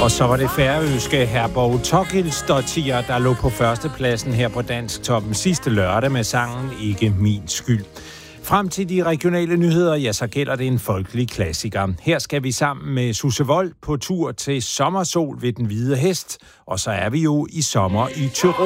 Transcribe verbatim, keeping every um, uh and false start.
Og så var det færøske Herborg Tokilsdottir, der lå på førstepladsen her på Dansk Toppen sidste lørdag med sangen Ikke min skyld. Frem til de regionale nyheder, ja, så gælder det en folkelig klassiker. Her skal vi sammen med Susse Wold på tur til sommersol ved Den Hvide Hest, og så er vi jo i sommer i Tyrol.